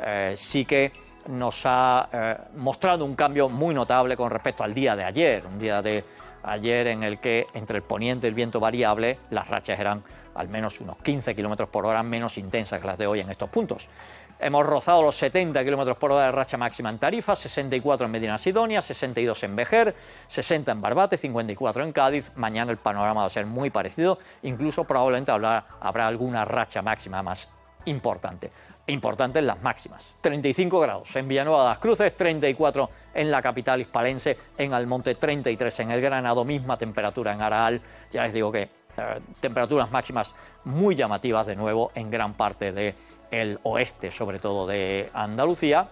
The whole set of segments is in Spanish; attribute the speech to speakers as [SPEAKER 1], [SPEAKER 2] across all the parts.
[SPEAKER 1] sí que nos ha mostrado un cambio muy notable con respecto al día de ayer, un día de ayer en el que entre el poniente y el viento variable las rachas eran al menos unos 15 km por hora menos intensas que las de hoy en estos puntos. Hemos rozado los 70 km por hora de racha máxima en Tarifa, 64 en Medina Sidonia, 62 en Vejer, 60 en Barbate, 54 en Cádiz. Mañana el panorama va a ser muy parecido, incluso probablemente habrá alguna racha máxima más importante en las máximas. 35 grados en Villanueva de las Cruces, 34 en la capital hispalense, en Almonte 33 en el Granado, misma temperatura en Araal. Ya les digo que temperaturas máximas muy llamativas de nuevo en gran parte del oeste, sobre todo de Andalucía,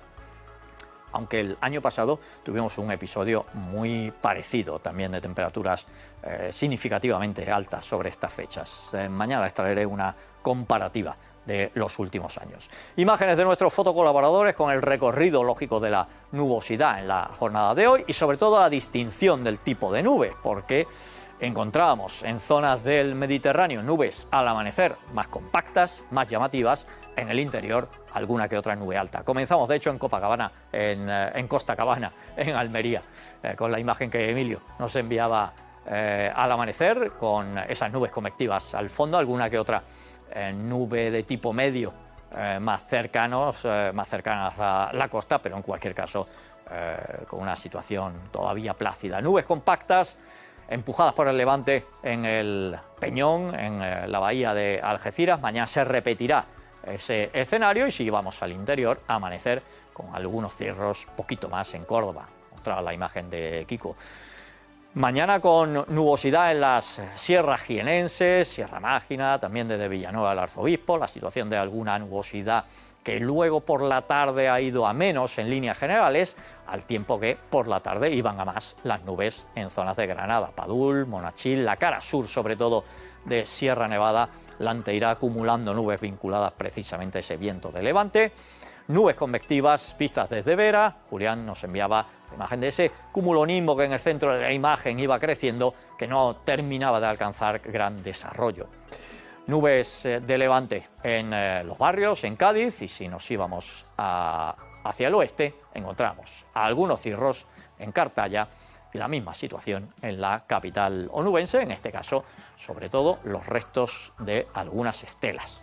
[SPEAKER 1] aunque el año pasado tuvimos un episodio muy parecido también de temperaturas significativamente altas sobre estas fechas. Mañana les traeré una comparativa de los últimos años. Imágenes de nuestros fotocolaboradores con el recorrido lógico de la nubosidad en la jornada de hoy y sobre todo la distinción del tipo de nube, porque encontrábamos en zonas del Mediterráneo nubes al amanecer más compactas, más llamativas, en el interior alguna que otra nube alta. Comenzamos de hecho en Copacabana, en Costa Cabana, en Almería, con la imagen que Emilio nos enviaba al amanecer, con esas nubes convectivas al fondo, alguna que otra nube de tipo medio más cercanas a la costa, pero en cualquier caso con una situación todavía plácida. Nubes compactas empujadas por el levante en el Peñón, en la bahía de Algeciras. Mañana se repetirá ese escenario y si vamos al interior, amanecer con algunos cierros poquito más en Córdoba. Mostraba la imagen de Kiko. Mañana con nubosidad en las sierras jienenses, Sierra Mágina, también desde Villanueva del Arzobispo, la situación de alguna nubosidad que luego por la tarde ha ido a menos en líneas generales, al tiempo que por la tarde iban a más las nubes en zonas de Granada, Padul, Monachil, la cara sur sobre todo de Sierra Nevada, Lante irá acumulando nubes vinculadas precisamente a ese viento de levante. Nubes convectivas vistas desde Vera. Julián nos enviaba la imagen de ese cumulonimbo que en el centro de la imagen iba creciendo, que no terminaba de alcanzar gran desarrollo. Nubes de levante en los barrios, en Cádiz, y si nos íbamos hacia el oeste, encontramos algunos cirros en Cartaya y la misma situación en la capital onubense, en este caso, sobre todo, los restos de algunas estelas.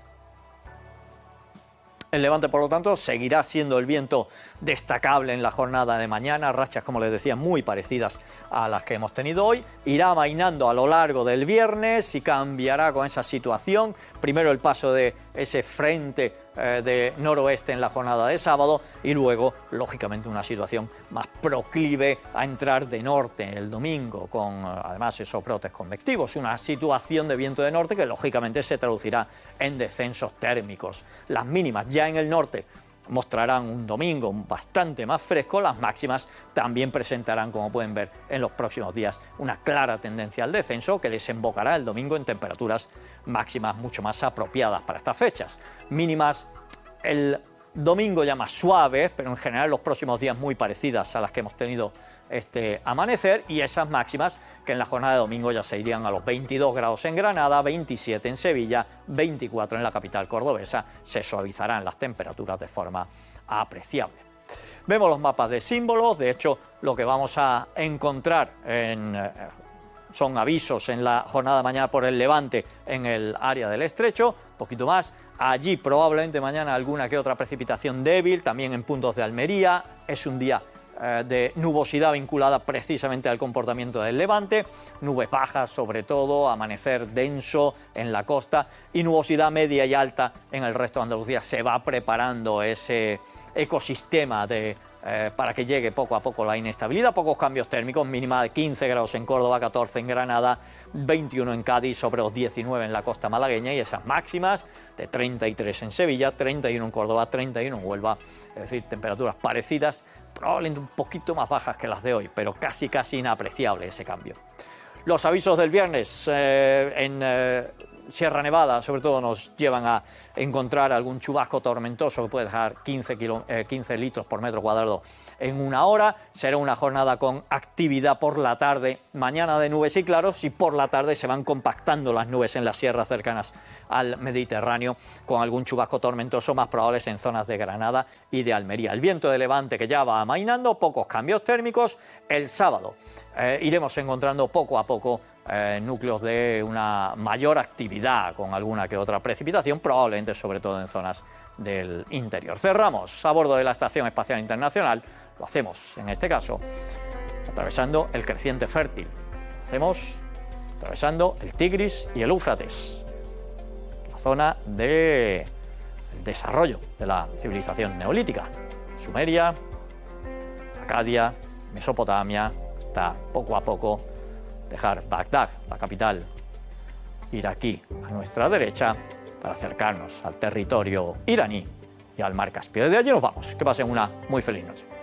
[SPEAKER 1] El levante, por lo tanto, seguirá siendo el viento destacable en la jornada de mañana. Rachas, como les decía, muy parecidas a las que hemos tenido hoy. Irá amainando a lo largo del viernes y cambiará con esa situación. Primero el paso de ese frente de noroeste en la jornada de sábado y luego, lógicamente, una situación más proclive a entrar de norte el domingo, con además esos brotes convectivos. Una situación de viento de norte que, lógicamente, se traducirá en descensos térmicos. Las mínimas ya en el norte mostrarán un domingo bastante más fresco, las máximas también presentarán, como pueden ver en los próximos días, una clara tendencia al descenso que desembocará el domingo en temperaturas máximas mucho más apropiadas para estas fechas. Mínimas el domingo ya más suaves, pero en general los próximos días muy parecidas a las que hemos tenido este amanecer, y esas máximas que en la jornada de domingo ya se irían a los 22 grados en Granada, 27 en Sevilla, 24 en la capital cordobesa. Se suavizarán las temperaturas de forma apreciable. Vemos los mapas de símbolos. De hecho, lo que vamos a encontrar son avisos en la jornada de mañana por el levante en el área del estrecho, un poquito más. Allí probablemente mañana alguna que otra precipitación débil, también en puntos de Almería. Es un día de nubosidad vinculada precisamente al comportamiento del levante, nubes bajas sobre todo, amanecer denso en la costa y nubosidad media y alta en el resto de Andalucía. Se va preparando ese ecosistema para que llegue poco a poco la inestabilidad. Pocos cambios térmicos, mínima de 15 grados en Córdoba, 14 en Granada, 21 en Cádiz, sobre los 19 en la costa malagueña, y esas máximas de 33 en Sevilla, 31 en Córdoba, 31 en Huelva, es decir, temperaturas parecidas, probablemente un poquito más bajas que las de hoy, pero casi inapreciable ese cambio. Los avisos del viernes en Sierra Nevada, sobre todo, nos llevan a encontrar algún chubasco tormentoso que puede dejar 15 litros por metro cuadrado en una hora. Será una jornada con actividad por la tarde, mañana de nubes y claros, y por la tarde se van compactando las nubes en las sierras cercanas al Mediterráneo, con algún chubasco tormentoso más probables en zonas de Granada y de Almería. El viento de levante que ya va amainando, pocos cambios térmicos. El sábado iremos encontrando poco a poco núcleos de una mayor actividad, con alguna que otra precipitación, probablemente sobre todo en zonas del interior. Cerramos a bordo de la Estación Espacial Internacional, lo hacemos en este caso atravesando el creciente fértil, lo hacemos atravesando el Tigris y el Éufrates, la zona del desarrollo de la civilización neolítica, Sumeria, Acadia, Mesopotamia, hasta poco a poco dejar Bagdad, la capital iraquí, a nuestra derecha, para acercarnos al territorio iraní y al mar Caspio. Desde allí nos vamos. Que pasen una muy feliz noche.